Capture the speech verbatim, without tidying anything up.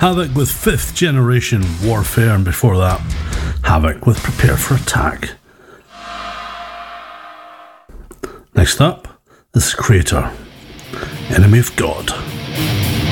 Havoc with fifth generation Warfare, and before that, Havoc with Prepare for Attack. Next up, this is Creator, Enemy of God.